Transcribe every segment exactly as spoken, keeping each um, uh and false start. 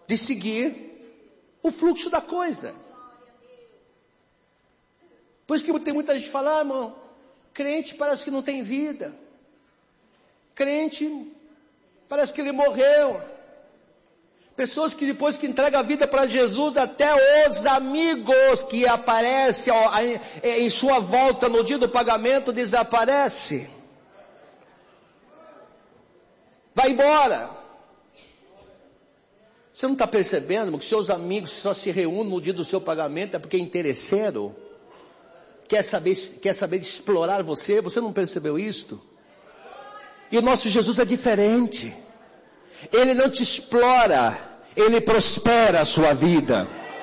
de seguir o fluxo da coisa. Por isso que tem muita gente que fala, ah, irmão, crente parece que não tem vida. Crente parece que ele morreu. Pessoas que depois que entregam a vida para Jesus, até os amigos que aparecem em sua volta no dia do pagamento, desaparece. Vai embora. Você não está percebendo que seus amigos só se reúnem no dia do seu pagamento é porque é interesseiro? Quer saber, quer saber de explorar você? Você não percebeu isto? E o nosso Jesus é diferente. Ele não te explora, Ele prospera a sua vida.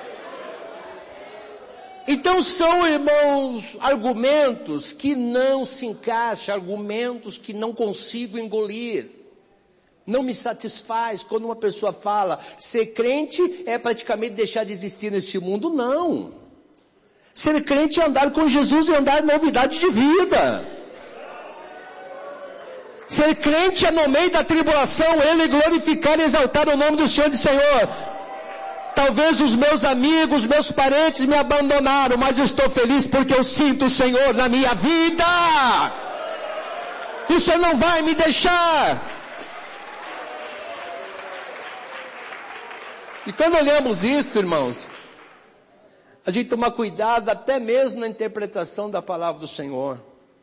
Então são, irmãos, argumentos que não se encaixam, argumentos que não consigo engolir. Não me satisfaz quando uma pessoa fala, ser crente é praticamente deixar de existir neste mundo. Não. Ser crente é andar com Jesus e andar em novidade de vida. Ser crente é no meio da tribulação, Ele glorificar e exaltar o nome do Senhor e Senhor. Talvez os meus amigos, meus parentes me abandonaram, mas estou feliz porque eu sinto o Senhor na minha vida. E o Senhor não vai me deixar. E quando olhamos isso, irmãos, a gente toma cuidado até mesmo na interpretação da palavra do Senhor.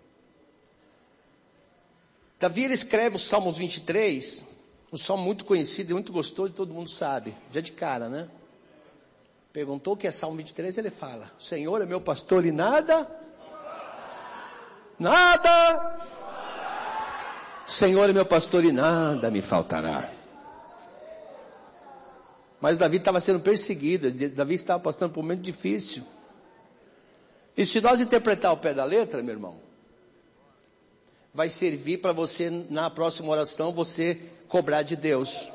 Davi ele escreve o Salmos vinte e três, um salmo muito conhecido e muito gostoso, e todo mundo sabe, já de cara, né? Perguntou o que é Salmo vinte e três, ele fala, o Senhor é meu pastor e nada, nada, o Senhor é meu pastor e nada me faltará. Mas Davi estava sendo perseguido, Davi estava passando por um momento difícil. E se nós interpretar o pé da letra, meu irmão, vai servir para você, na próxima oração, você cobrar de Deus.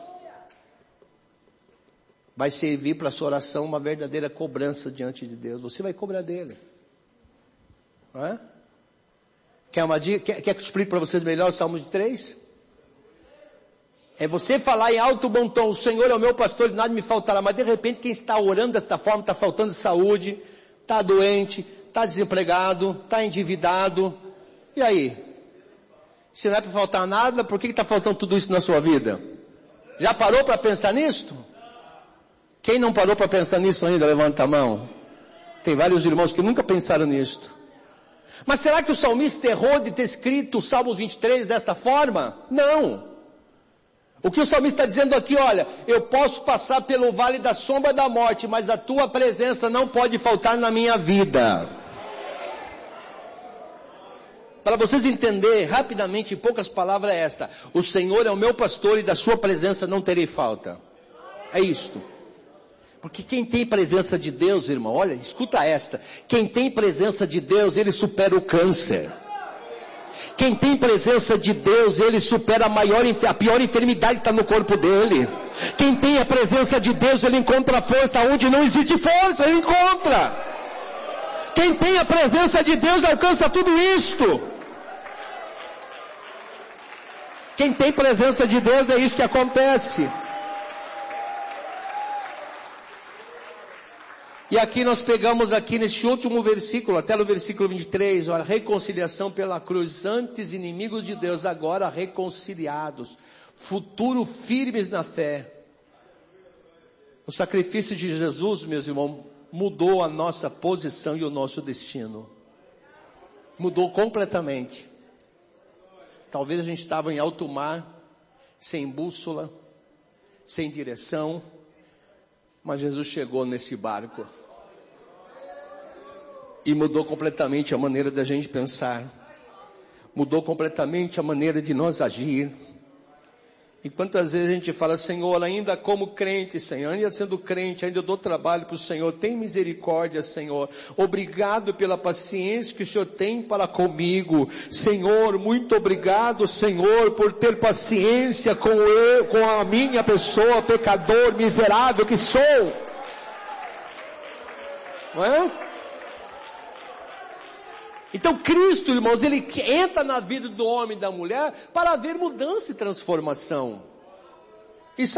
Vai servir para a sua oração uma verdadeira cobrança diante de Deus. Você vai cobrar dele. Não é? Quer uma dica? Quer, quer que eu explique para vocês melhor o Salmo de três? É você falar em alto bom tom, o Senhor é o meu pastor e nada me faltará. Mas de repente quem está orando desta forma, está faltando saúde, está doente, está desempregado, está endividado. E aí? Se não é para faltar nada, por que está faltando tudo isso na sua vida? Já parou para pensar nisto? Quem não parou para pensar nisso ainda, levanta a mão. Tem vários irmãos que nunca pensaram nisto. Mas será que o salmista errou de ter escrito o Salmos vinte e três desta forma? Não. O que o salmista está dizendo aqui, olha, eu posso passar pelo vale da sombra da morte, mas a tua presença não pode faltar na minha vida. Para vocês entenderem rapidamente, em poucas palavras, é esta. O Senhor é o meu pastor e da sua presença não terei falta. É isto. Porque quem tem presença de Deus, irmão, olha, escuta esta. Quem tem presença de Deus, ele supera o câncer. Quem tem presença de Deus, ele supera a, maior, a pior enfermidade que está no corpo dele. Quem tem a presença de Deus, ele encontra força onde não existe força, ele encontra. Quem tem a presença de Deus, alcança tudo isto. Quem tem presença de Deus, é isso que acontece. E aqui nós pegamos aqui neste último versículo, até no versículo vinte e três, olha, reconciliação pela cruz, antes inimigos de Deus, agora reconciliados, futuro firmes na fé. O sacrifício de Jesus, meus irmãos, mudou a nossa posição e o nosso destino. Mudou completamente. Talvez a gente estava em alto mar, sem bússola, sem direção, mas Jesus chegou nesse barco e mudou completamente a maneira da gente pensar, mudou completamente a maneira de nós agir. E quantas vezes a gente fala, Senhor, ainda como crente, Senhor, ainda sendo crente, ainda eu dou trabalho para o Senhor, tem misericórdia, Senhor, obrigado pela paciência que o Senhor tem para comigo, Senhor, muito obrigado, Senhor, por ter paciência com eu, com a minha pessoa, pecador, miserável que sou, não é? Então Cristo, irmãos, ele entra na vida do homem e da mulher para haver mudança e transformação.